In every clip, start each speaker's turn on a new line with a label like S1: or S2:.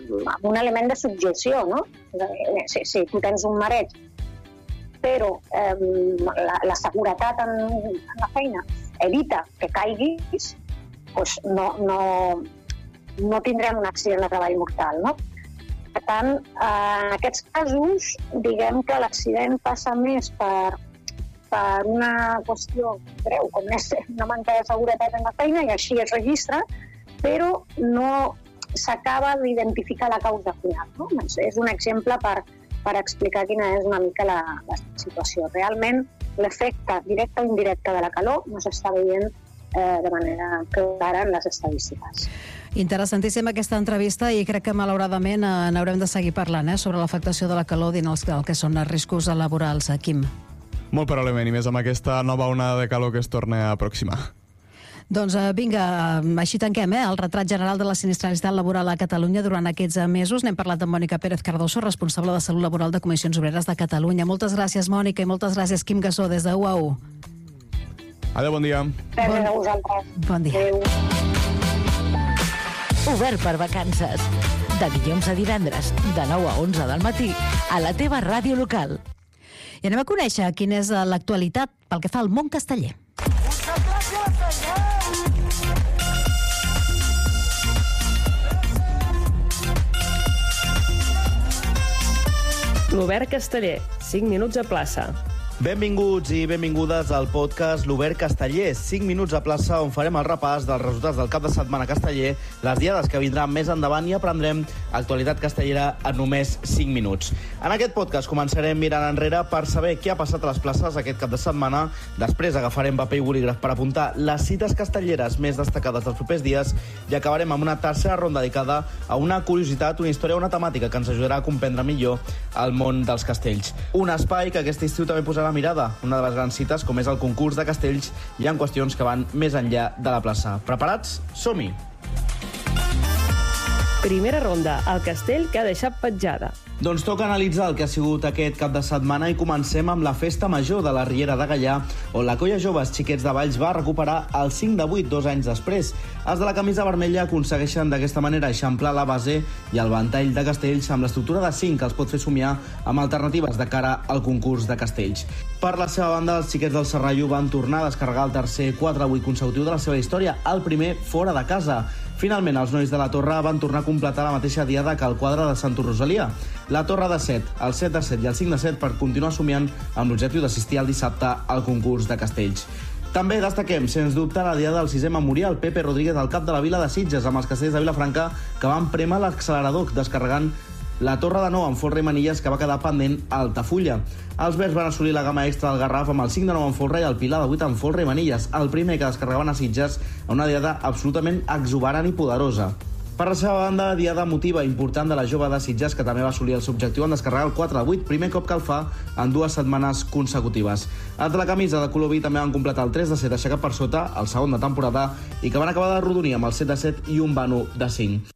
S1: amb un element de subjecció, no? Si tu tens un mareig, però la seguretat en la feina evita que caiguis, doncs no tindrem un accident de treball mortal, no? Per tant, en aquests casos, diguem que l'accident passa més per una qüestió greu, com és una manca de seguretat en la feina, i així es registra, però no s'acaba d'identificar la causa final, no? És un exemple per explicar quina és una mica la situació. Realment, l'efecte directe o indirecte de la calor no s'està veient de manera clara en les estadístiques.
S2: Interessantíssima aquesta entrevista i crec que malauradament n'haurem de seguir parlant sobre l'afectació de la calor dins el que són els riscos laborals. Quim.
S3: Molt probablement, i més amb aquesta nova onada de calor que es torna a aproximar.
S2: Doncs vinga, així tanquem el retrat general de la sinistralitat laboral a Catalunya durant aquests mesos. N'hem parlat amb Mònica Pérez Cardoso, responsable de Salut Laboral de Comissions Obreres de Catalunya. Moltes gràcies, Mònica, i moltes gràcies, Quim Gassó, des de UAU.
S3: Adéu, bon dia.
S1: Gràcies a vosaltres.
S2: Bon dia.
S1: Adéu.
S4: Obert per vacances. De dilluns a divendres, de 9 a 11 del matí, a la teva ràdio local.
S2: I anem a conèixer quina és l'actualitat pel que fa al món casteller.
S5: L'Obert Casteller, 5 minuts a plaça.
S6: Benvinguts i benvingudes al podcast L'Obert Casteller, 5 minuts a plaça on farem el repàs dels resultats del cap de setmana casteller, les diades que vindran més endavant i aprendrem actualitat castellera en només 5 minuts. En aquest podcast començarem mirant enrere per saber què ha passat a les places aquest cap de setmana, després agafarem paper i bolígraf per apuntar les cites castelleres més destacades dels propers dies i acabarem amb una tercera ronda dedicada a una curiositat, una història o una temàtica que ens ajudarà a comprendre millor el món dels castells. Un espai que aquest estiu també posarà mirada, una de les grans cites com és el concurs de castells, hi ha qüestions que van més enllà de la plaça. Preparats? Som-hi!
S5: Primera ronda, el castell que ha deixat petjada.
S6: Doncs toca analitzar el que ha sigut aquest cap de setmana i comencem amb la festa major de la Riera de Gaià, on la colla Joves Xiquets de Valls va recuperar el 5 de 8 2 anys després. Els de la camisa vermella aconsegueixen d'aquesta manera eixamplar la base i el ventall de castells amb l'estructura de 5 que els pot fer somiar amb alternatives de cara al concurs de castells. Per la seva banda, els xiquets del Serrallo van tornar a descarregar el tercer 4-8 consecutiu de la seva història, el primer fora de casa. Finalment, els nois de la Torre van tornar a completar la mateixa diada que el quadre de Santo Rosalia. La Torre de 7, el 7 de 7 i el 5 de 7 per continuar somiant amb l'objectiu d'assistir el dissabte al concurs de castells. També destaquem, sens dubte, la diada del 6è memorial Pepe Rodríguez al cap de la vila de Sitges amb els castells de Vilafranca que van prémer l'accelerador descarregant la Torre de Nou amb folre i manilles que va quedar pendent a Altafulla. Els verds van assolir la gamma extra del Garraf amb el 5 de 9 amb folre i el Pilar de 8 amb folre i manilles, el primer que descarregaven a Sitges a una diada absolutament exuberant i poderosa. Per la seva banda, diada emotiva important de la jove de Sitges, que també va assolir el seu objectiu en descarregar el 4 de 8, primer cop que el fa en 2 setmanes consecutives. Els de la camisa de color vi també van completar el 3 de 7 aixecat per sota, el segon de temporada, i que van acabar de rodonir amb el 7 de 7 i un vano de 5.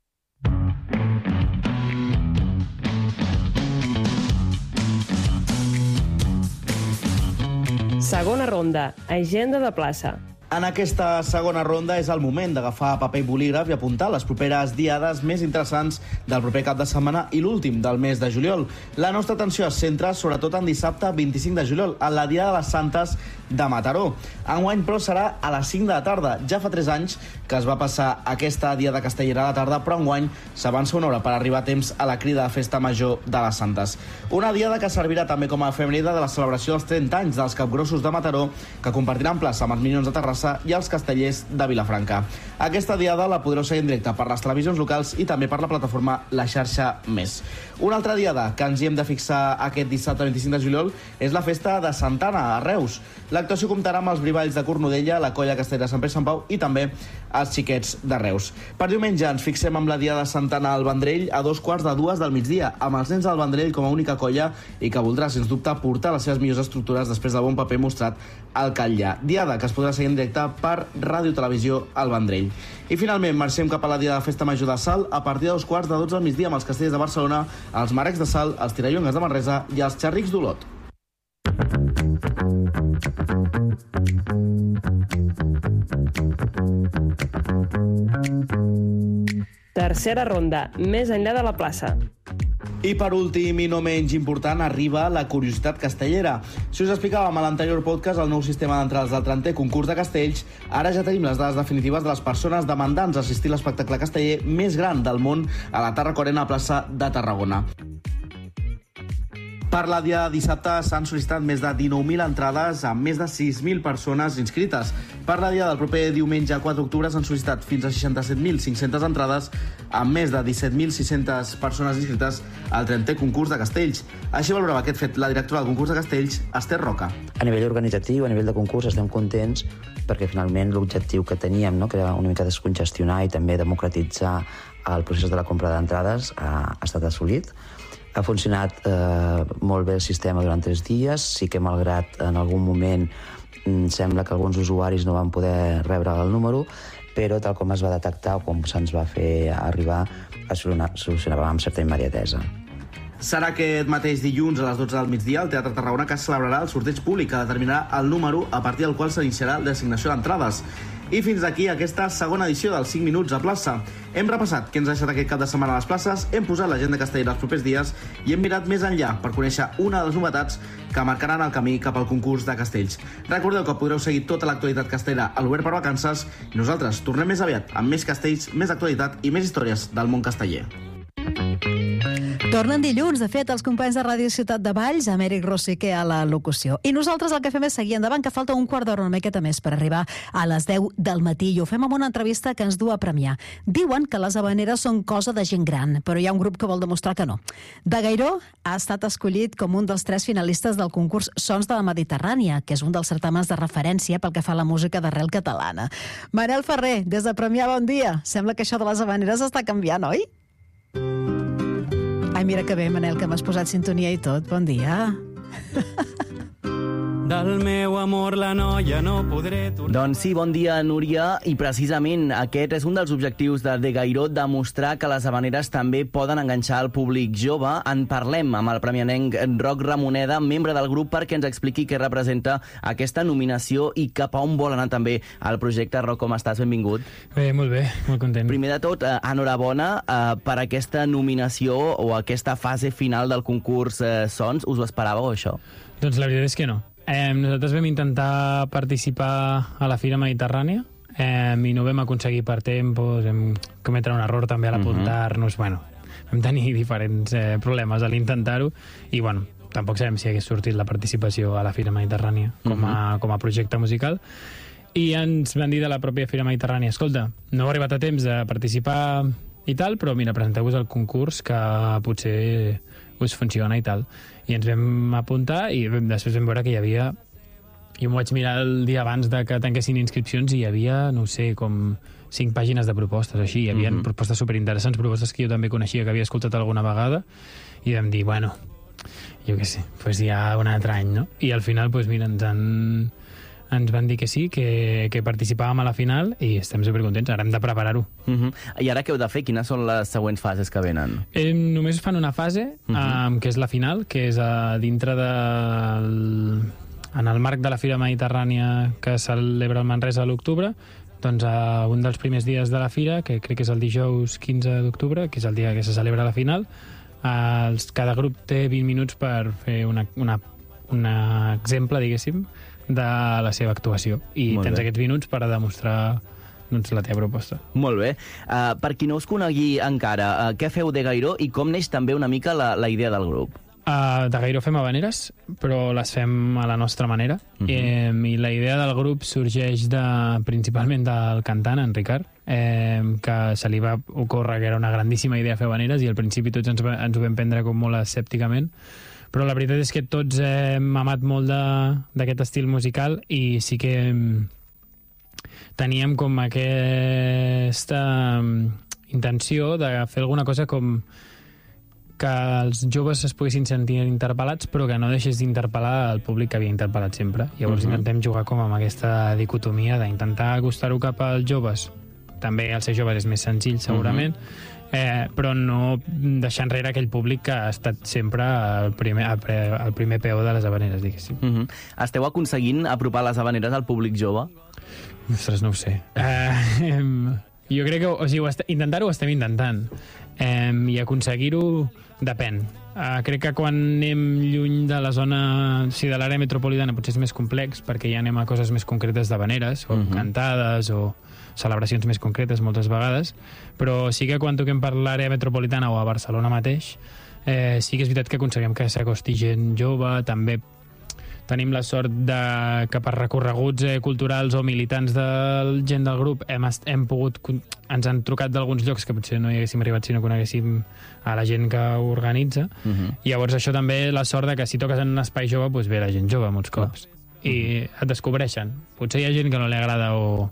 S5: Segona ronda, agenda de plaça.
S6: En aquesta segona ronda és el moment d'agafar paper i bolígraf i apuntar les properes diades més interessants del proper cap de setmana i l'últim del mes de juliol. La nostra atenció es centra sobretot en dissabte 25 de juliol, en la Diada de les Santes de Mataró. Enguany, però, serà a les 5 de la tarda. Ja fa 3 anys que es va passar aquesta Diada Castellera a la tarda, però enguany s'avança una hora per arribar a temps a la crida de Festa Major de les Santes. Una diada que servirà també com a efemèride de la celebració dels 30 anys dels Capgrossos de Mataró, que compartiran plaça amb els Minyons de Terrassa i els Castellers de Vilafranca. Aquesta diada la podreu seguir en directe per les televisions locals i també per la plataforma La Xarxa Més. Una altra diada que ens hi hem de fixar aquest dissabte 25 de juliol és la festa de Santana, a Reus. L'actuació comptarà amb els brivalls de Cornudella, la colla castellera Sant Pere Sant Pau i també els xiquets de Reus. Per diumenge ens fixem amb la diada de Santana al Vendrell a 2:45 del migdia, amb els nens del Vendrell com a única colla i que voldrà, sens dubte, portar les seves millors estructures després del bon paper mostrat al Catllà. Diada que es podrà seguir en directe per Ràdio Televisió al Vendrell. I finalment marxem cap a la diada de Festa Major de Salt a partir de 2:45 del migdia amb els castells de Barcelona, els marecs de Salt, els tirallongues de Manresa i els xerrics d'Olot.
S5: Tercera ronda, més enllà de la plaça.
S6: I per últim, i no menys important, arriba la curiositat castellera. Si us explicàvem a l'anterior podcast el nou sistema d'entrades del 30è concurs de castells, ara ja tenim les dades definitives de les persones demandants a assistir a l'espectacle casteller més gran del món a la Tàrraco Arena plaça de Tarragona. Per la dia de dissabte s'han sol·licitat més de 19.000 entrades amb més de 6.000 persones inscrites. Per la dia del proper diumenge 4 d'octubre s'han sol·licitat fins a 67.500 entrades amb més de 17.600 persones inscrites al 30è concurs de castells. Així valorava aquest fet la directora del concurs de castells, Esther Roca.
S7: A nivell organitzatiu, a nivell de concurs, estem contents perquè finalment l'objectiu que teníem, que era una mica descongestionar i també democratitzar el procés de la compra d'entrades, ha estat assolit. Ha funcionat molt bé el sistema durant 3 dies, sí que malgrat en algun moment sembla que alguns usuaris no van poder rebre el número, però tal com es va detectar o com se'ns va fer arribar, es solucionava amb certa immediatesa.
S6: Serà aquest mateix dilluns a les 12 del migdia al Teatre Tarragona que es celebrarà el sorteig públic que determinarà el número a partir del qual s'iniciarà l'assignació d'entrades. I fins aquí aquesta segona edició dels 5 minuts a plaça. Hem repassat què ens ha deixat aquest cap de setmana a les places, hem posat l'agenda castellera els propers dies i hem mirat més enllà per conèixer una de les novetats que marcaran el camí cap al concurs de castells. Recordeu que podreu seguir tota l'actualitat castellera a l'Obert per Vacances i nosaltres tornem més aviat amb més castells, més actualitat i més històries del món casteller.
S2: Tornen dilluns, de fet, els companys de Ràdio Ciutat de Valls, amb Eric Rosique a la locució. I nosaltres el que fem és seguir endavant, que falta un quart d'hora, una miqueta més, per arribar a les 10 del matí. I ho fem amb una entrevista que ens du a premiar. Diuen que les havaneres són cosa de gent gran, però hi ha un grup que vol demostrar que no. Dagairó ha estat escollit com un dels 3 finalistes del concurs Sons de la Mediterrània, que és un dels certàmens de referència pel que fa a la música d'arrel catalana. Manel Ferrer, des de Premià, bon dia. Sembla que això de les havaneres està canviant, oi? Ai, mira que bé, Manel, que m'has posat sintonia i tot. Bon dia.
S8: Del meu amor la noia no podré tornar...
S9: Doncs sí, bon dia, Núria. I precisament aquest és un dels objectius de Dagairó, demostrar que les havaneres també poden enganxar el públic jove. En parlem amb el premianenc Roc Ramoneda, membre del grup, perquè ens expliqui què representa aquesta nominació i cap a on vol anar també el projecte. Roc, com estàs? Benvingut.
S10: Bé, molt content.
S9: Primer de tot, enhorabona per aquesta nominació o aquesta fase final del concurs Sons. Us ho esperàveu, això?
S10: Doncs la veritat és que no. Nosaltres vam intentar participar a la Fira Mediterrània i no vam aconseguir per tempos, vam cometre un error també a l'apuntar-nos, vam tenir diferents problemes a l'intentar-ho i tampoc sabem si hagués sortit la participació a la Fira Mediterrània com a projecte musical. I ens van dir de la pròpia Fira Mediterrània, escolta, no heu arribat a temps de participar i tal, però mira, presenteu-vos al concurs que potser us funciona i tal. I ens vam apuntar i després vam veure que hi havia... Jo m'ho vaig mirar el dia abans de que tanquessin inscripcions i hi havia, no sé, com 5 pàgines de propostes, així. Hi havia propostes superinteressants, propostes que jo també coneixia, que havia escoltat alguna vegada, i vam dir, jo què sé, doncs ja un altre any, no? I al final, mira, ens van dir que sí, que participàvem a la final i estem supercontents, ara hem de preparar-ho.
S9: I ara què heu de fer? Quines són les següents fases que venen?
S10: Només fan una fase, que és la final, que és dintre en el marc de la Fira Mediterrània que celebra el Manresa a l'octubre, doncs un dels primers dies de la Fira, que crec que és el dijous 15 d'octubre, que és el dia que se celebra la final, cada grup té 20 minuts per fer un exemple, diguéssim, de la seva actuació. I tens aquests minuts per a demostrar la teva proposta.
S9: Molt bé. Per qui no us conegui encara, què feu Dagairó i com neix també una mica la idea del grup?
S10: Dagairó fem havaneres, però les fem a la nostra manera. I la idea del grup sorgeix principalment del cantant, en Ricard, que se li va ocórrer que era una grandíssima idea fer havaneres i al principi tots ens ho vam prendre com molt escèpticament, però la veritat és que tots hem amat molt d'aquest estil musical i sí que teníem com aquesta intenció de fer alguna cosa com que els joves es poguessin sentir interpel·lats però que no deixés d'interpel·lar el públic que havia interpel·lat sempre. Llavors intentem jugar com amb aquesta dicotomia d'intentar acostar-ho cap als joves. També al ser joves és més senzill segurament, però no deixar enrere aquell públic que ha estat sempre el primer peu de les havaneres, diguéssim.
S9: Esteu aconseguint apropar les havaneres al públic jove?
S10: Ostres, no ho sé. Jo crec que, o sigui, intentar-ho estem intentant. I aconseguir-ho depèn. Crec que quan anem lluny de la zona, de l'àrea metropolitana, potser és més complex, perquè ja anem a coses més concretes d'havaneres, o cantades, o celebracions més concretes moltes vegades, però sí que quan toquem per l'àrea metropolitana o a Barcelona mateix, sí que és veritat que aconseguim que s'acosti gent jove, també tenim la sort que per recorreguts culturals o militants de gent del grup ens han trucat d'alguns llocs que potser no hi haguéssim arribat si no coneguéssim a la gent que ho organitza. I llavors això també la sort de que si toques en un espai jove, doncs ve la gent jove molts cops. I et descobreixen. Potser hi ha gent que no li agrada o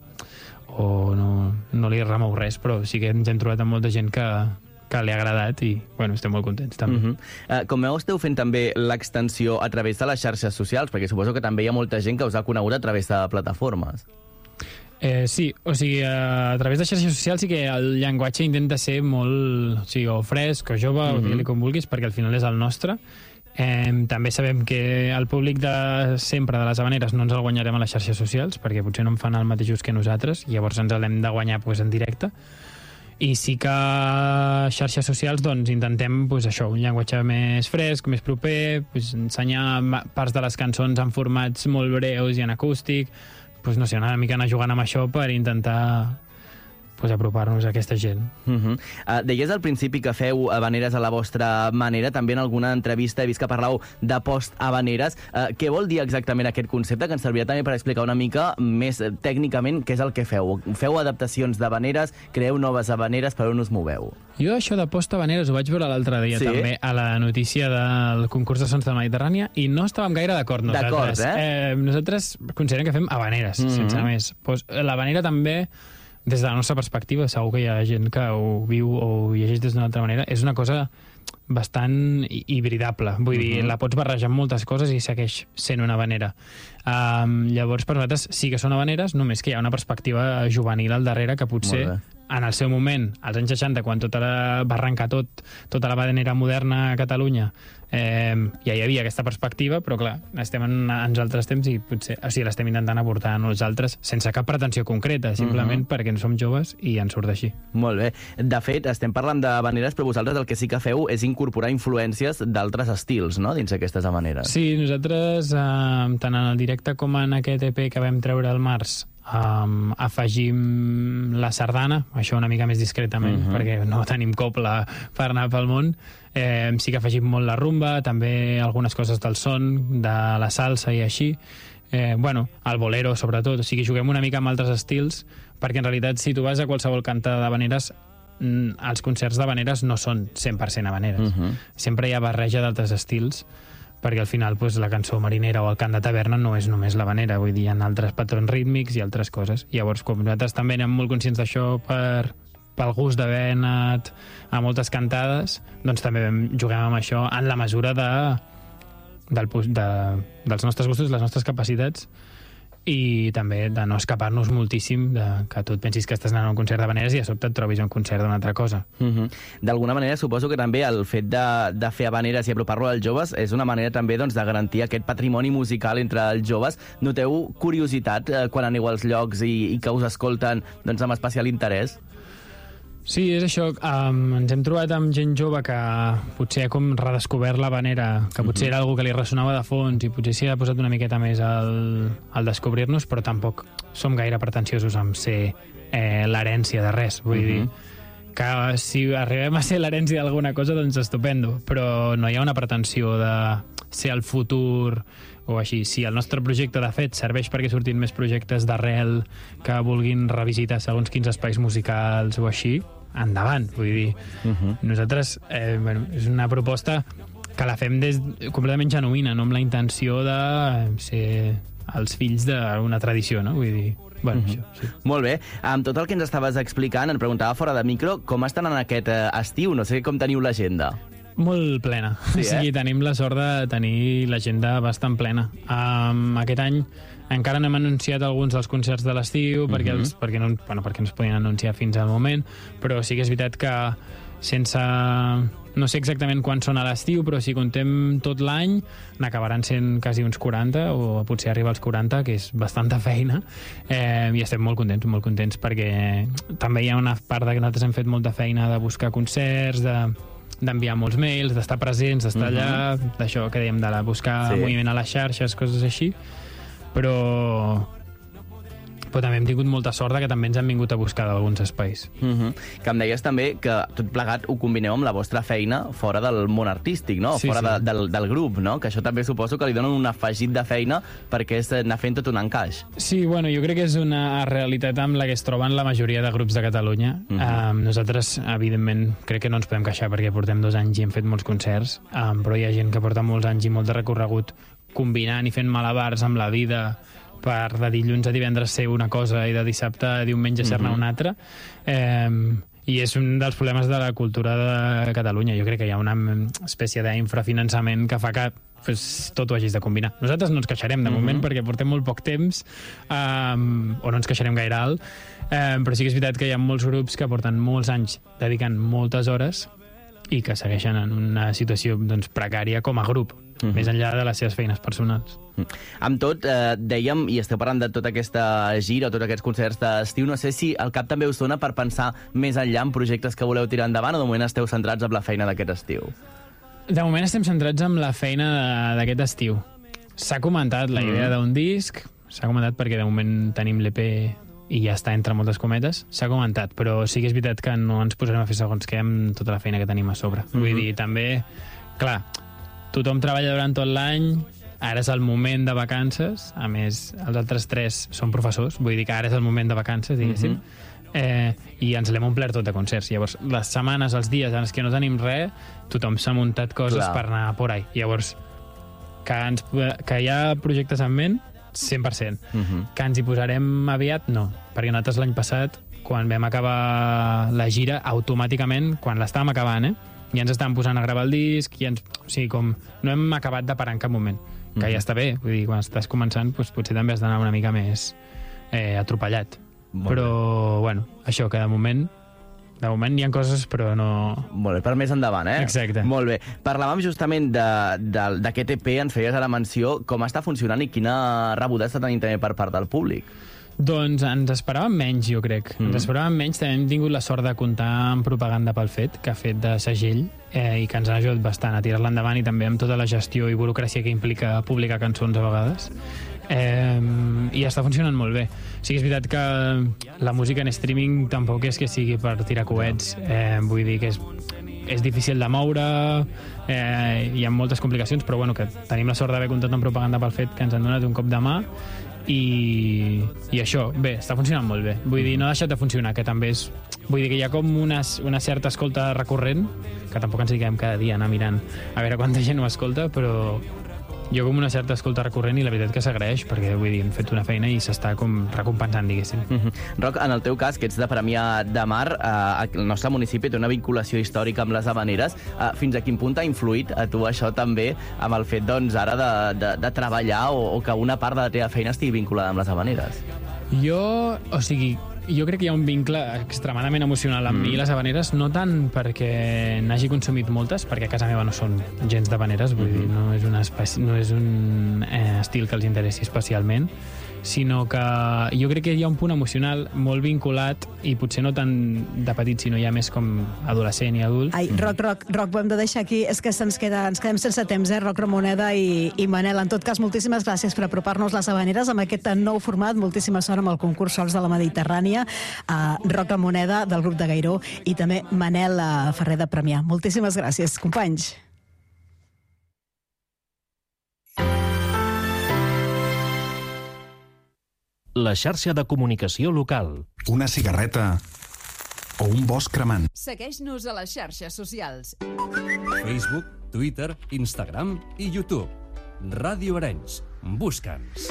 S10: no li remou res, però sí que ens hem trobat amb molta gent que li ha agradat i, bueno, estem molt contents també.
S9: Com veu, esteu fent també l'extensió a través de les xarxes socials, perquè suposo que també hi ha molta gent que us ha conegut a través de plataformes.
S10: Sí, o sigui, a través de xarxes socials sí que el llenguatge intenta ser molt, o sigui, o fresc, o jove, o digue-li com vulguis, perquè al final és el nostre. També sabem que el públic de sempre de les havaneres no ens el guanyarem a les xarxes socials, perquè potser no en fan el mateix ús que nosaltres, i llavors ens l'hem de guanyar en directe. I sí que a xarxes socials doncs, intentem això, un llenguatge més fresc, més proper, ensenyar parts de les cançons en formats molt breus i en acústic, no sé, una mica anar jugant amb això per intentar apropar-nos a aquesta gent.
S9: Deies al principi que feu havaneres a la vostra manera, també en alguna entrevista he vist que parlàveu de post-havaneres. Què vol dir exactament aquest concepte? Que ens serviria també per explicar una mica més tècnicament què és el que feu. Feu adaptacions d'havaneres, creeu noves havaneres, per on us moveu?
S10: Jo això de post-havaneres ho vaig veure l'altre dia també a la notícia del concurs de sons de la Mediterrània i no estàvem gaire d'acord nosaltres. Nosaltres considerem que fem havaneres, sense més. L'havanera també, des de la nostra perspectiva, segur que hi ha gent que ho viu o ho llegeix des d'una altra manera, és una cosa bastant hibridable. Vull dir, la pots barrejar amb moltes coses i segueix sent una havanera. Llavors, per nosaltres sí que són havaneres, només que hi ha una perspectiva juvenil al darrere que potser en el seu moment, als anys 60, quan va arrencar tota la havanera moderna a Catalunya, ja hi havia aquesta perspectiva, però clar, estem en uns altres temps i potser l'estem intentant aportar a nosaltres sense cap pretensió concreta, simplement perquè som joves i ens surt així.
S9: Molt bé. De fet, estem parlant d'havaneres, però vosaltres el que sí que feu és incorporar influències d'altres estils, no?, dins aquestes havaneres.
S10: Sí, nosaltres, tant en el directe com en aquest EP que vam treure al març, afegim la sardana, això una mica més discretament, perquè no tenim copla per anar pel món. Sí que afegim molt la rumba, també algunes coses del son, de la salsa i així. El bolero, sobretot. O sigui, juguem una mica amb altres estils, perquè en realitat, si tu vas a qualsevol cantada d'havaneres, els concerts d'havaneres no són 100% havaneres. Sempre hi ha barreja d'altres estils, perquè al final la cançó marinera o el cant de taverna no és només l'havanera, vull dir, hi ha altres patrons rítmics i altres coses. Llavors, com nosaltres també anem molt conscients d'això pel gust d'haver anat a moltes cantades, doncs també juguem amb això en la mesura dels nostres gustos, les nostres capacitats, i també de no escapar-nos moltíssim que tu et pensis que estàs anant a un concert d'havaneres i de sobte et trobis un concert d'una altra cosa.
S9: D'alguna manera suposo que també el fet de fer havaneres i apropar-lo als joves és una manera també de garantir aquest patrimoni musical entre els joves. Noteu curiositat quan aneu als llocs i que us escolten amb especial interès?
S10: Sí, és això. Ens hem trobat amb gent jove que potser ha com redescobert l'havanera, que potser era algo que li ressonava de fons i potser s'hi ha posat una miqueta més al descobrir-nos, però tampoc som gaire pretensiosos amb ser l'herència de res. Vull dir que si arribem a ser l'herència d'alguna cosa, doncs estupendo, però no hi ha una pretensió de ser el futur o així. Si el nostre projecte, de fet, serveix perquè surtin més projectes d'arrel que vulguin revisitar segons quins espais musicals o així, endavant. Vull dir, nosaltres, és una proposta que la fem completament genuïna, no amb la intenció de ser els fills d'una tradició, no? Vull dir, això, sí.
S9: Molt bé. Amb tot el que ens estaves explicant, em preguntava fora de micro, com estan en aquest estiu? No sé com teniu l'agenda.
S10: Molt plena. Sí, o sigui, tenim la sort de tenir l'agenda bastant plena. Aquest any encara no hem anunciat alguns dels concerts de l'estiu perquè no es podien anunciar fins al moment, però sí que és veritat que sense no sé exactament quan són a l'estiu, però si contem tot l'any, n'acabaran sent quasi uns 40, o potser arriba als 40, que és bastanta feina, i estem molt contents, perquè també hi ha una part que nosaltres hem fet molta feina de buscar concerts, d'enviar molts mails, d'estar presents, d'estar allà, d'això que dèiem, de buscar moviment a les xarxes, coses així, però també hem tingut molta sort que també ens han vingut a buscar d'alguns espais.
S9: Que em deies també que tot plegat ho combineu amb la vostra feina fora del món artístic, no? Fora del grup, no? Que això també suposo que li donen un afegit de feina perquè és anar fent tot un encaix.
S10: Sí, bueno, jo crec que és una realitat amb la que es troben la majoria de grups de Catalunya. Nosaltres, evidentment, crec que no ens podem queixar perquè portem 2 anys i hem fet molts concerts, però hi ha gent que porta molts anys i molt de recorregut combinant i fent malabars amb la vida per de dilluns a divendres ser una cosa i de dissabte a diumenge ser-ne una altra. I és un dels problemes de la cultura de Catalunya. Jo crec que hi ha una espècie d'infrafinançament que fa que tot ho hagis de combinar. Nosaltres no ens queixarem de moment perquè portem molt poc temps, o no ens queixarem gaire alt, però sí que és veritat que hi ha molts grups que porten molts anys dedicant moltes hores i que segueixen en una situació precària com a grup, més enllà de les seves feines personals.
S9: Amb tot, dèiem, i esteu parlant de tota aquesta gira o tots aquests concerts d'estiu, no sé si al cap també us dona per pensar més enllà en projectes que voleu tirar endavant, o de moment esteu centrats en la feina d'aquest estiu?
S10: De moment estem centrats en la feina d'aquest estiu. S'ha comentat la idea d'un disc, s'ha comentat perquè de moment tenim l'EP i ja està entre moltes cometes, s'ha comentat, però sí que és veritat que no ens posarem a fer segons què amb tota la feina que tenim a sobre. Vull dir, també, clar, tothom treballa durant tot l'any, ara és el moment de vacances, a més, els altres 3 són professors, vull dir que ara és el moment de vacances, diguéssim, i ens l'hem omplert tot de concerts. Llavors, les setmanes, els dies en els que no tenim res, tothom s'ha muntat coses per anar por ahí. Llavors, que hi ha projectes en ment, 100%. Que ens hi posarem aviat, no. Perquè nosaltres l'any passat, quan vam acabar la gira, automàticament, quan l'estàvem acabant, ja ens estàvem posant a gravar el disc, o sigui, com no hem acabat de parar en cap moment, que ja està bé, vull dir, quan estàs començant, potser també has d'anar una mica més atropellat. Però, bueno, això, que de moment hi ha coses, però no...
S9: Molt bé, per més endavant,
S10: Exacte.
S9: Molt bé. Parlàvem justament d'aquest EP, ens feies a la menció, com està funcionant i quina rebuda està tenint també per part del públic.
S10: Doncs ens esperàvem menys, jo crec. Ens esperàvem menys. També hem tingut la sort de comptar amb propaganda pel fet, que ha fet de segell, i que ens ha ajudat bastant a tirar-la endavant, i també amb tota la gestió i burocràcia que implica publicar cançons a vegades. I està funcionant molt bé. Sí que és veritat que la música en streaming tampoc és que sigui per tirar coets. Vull dir que és difícil de moure, hi ha moltes complicacions, però bueno, que tenim la sort d'haver comptat amb propaganda pel fet que ens han donat un cop de mà, i això, bé, està funcionant molt bé. Vull dir, no ha deixat de funcionar, que també és... Vull dir que hi ha com una certa escolta recurrent, que tampoc ens dediquem cada dia a anar mirant a veure quanta gent ho escolta, però hi ha com una certa escolta recurrent i la veritat que s'agraeix, perquè vull dir, hem fet una feina i s'està com recompensant, diguéssim.
S9: Roc, en el teu cas, que ets de Premià de Mar, el nostre municipi té una vinculació històrica amb les Havaneres. Fins a quin punt ha influït a tu això també amb el fet, doncs, ara de treballar o que una part de la teva feina estigui vinculada amb les Havaneres?
S10: Jo crec que hi ha un vincle extremadament emocional amb mi i les Havaneres, no tant perquè n'hagi consumit moltes, perquè a casa meva no són gens d'Havaneres, vull dir, no és un estil que els interessi especialment, sinó que jo crec que hi ha un punt emocional molt vinculat, i potser no tant de petit, sinó ja més com adolescent i adult.
S2: Ai, Roc, ho hem de deixar aquí, és que ens quedem sense temps, Roc Ramoneda i Manel. En tot cas, moltíssimes gràcies per apropar-nos les Havaneres amb aquest nou format, moltíssima sort amb el concurs Sols de la Mediterrània, Roc Ramoneda del grup de Gairó i també Manel Ferrer de Premià. Moltíssimes gràcies, companys.
S11: La xarxa de comunicació local.
S12: Una cigarreta o un bosc cremant.
S13: Segueix-nos a les xarxes socials.
S14: Facebook, Twitter, Instagram i YouTube. Ràdio Arenys. Busca'ns.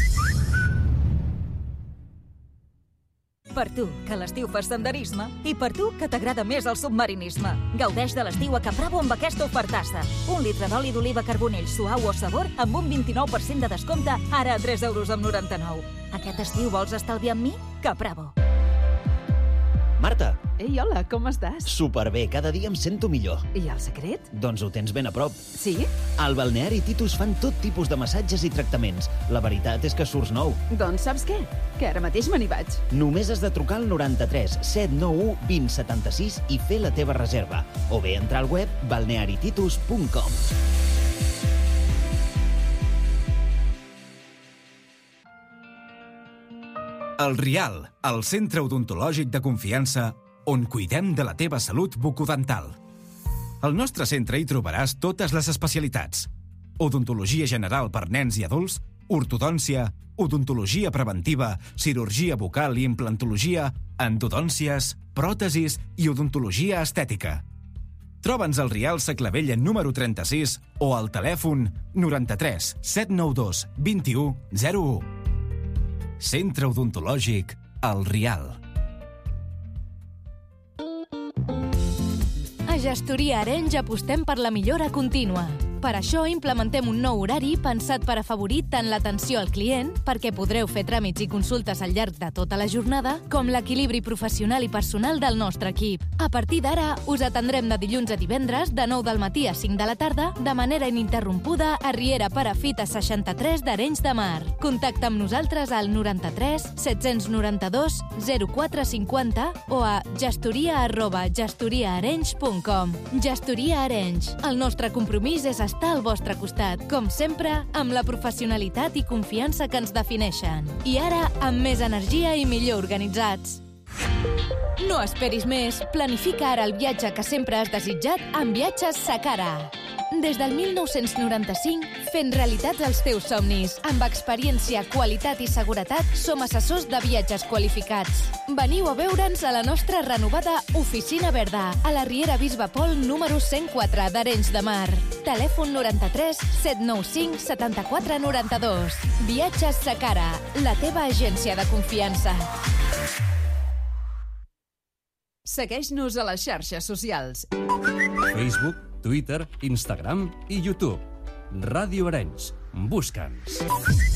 S13: Per tu, que a l'estiu fas senderisme, i per tu, que t'agrada més el submarinisme. Gaudeix de l'estiu a Capravo amb aquesta ofertassa. 1 litre d'oli d'oliva Carbonell suau o sabor amb un 29% de descompte, ara a 3,99 €. Aquest estiu vols estalviar amb mi? Capravo.
S15: Marta!
S16: Ei, hola, com estàs?
S15: Superbé, cada dia em sento millor.
S16: I el secret?
S15: Doncs ho tens ben a prop.
S16: Sí?
S15: Al Balneari Titus fan tot tipus de massatges i tractaments. La veritat és que surts nou.
S16: Doncs saps què? Que ara mateix me n'hi vaig.
S15: Només has de trucar al 93 791 2076 i fer la teva reserva. O bé entrar al web balnearititus.com.
S12: El Rial, el centre odontològic de confiança on cuidem de la teva salut bucodental. Al nostre centre hi trobaràs totes les especialitats. Odontologia general per nens i adults, ortodòncia, odontologia preventiva, cirurgia bucal i implantologia, endodòncies, pròtesis i odontologia estètica. Troba'ns al Rial Saclavella número 36 o al telèfon 93 792 21 01. Centre odontològic El Rial.
S17: A Gestoria Arenys apostem per la millora contínua. Per això implementem un nou horari pensat per afavorir tant l'atenció al client, perquè podreu fer tràmits i consultes al llarg de tota la jornada, com l'equilibri professional i personal del nostre equip. A partir d'ara, us atendrem de dilluns a divendres, de 9 del matí a 5 de la tarda, de manera ininterrompuda a Riera Perafita 63 d'Arenys de Mar. Contacta amb nosaltres al 93 792 0450 o a gestoria@gestoriaarenys.com. Gestoria Arenys. El nostre compromís és estar al vostre costat, com sempre, amb la professionalitat i confiança que ens defineixen. I ara, amb més energia i millor organitzats. No esperis més. Planifica ara el viatge que sempre has desitjat amb Viatges Sacara. Des del 1995, fent realitats els teus somnis. Amb experiència, qualitat i seguretat, som assessors de viatges qualificats. Veniu a veure'ns a la nostra renovada Oficina Verda, a la Riera Bisbe Pol número 104 d'Arenys de Mar. Telèfon 93 795 74 92. Viatges Sacara, la teva agència de confiança.
S16: Segueix-nos a les xarxes socials.
S14: Facebook, Twitter, Instagram i YouTube. Ràdio Arenys. Busca'ns.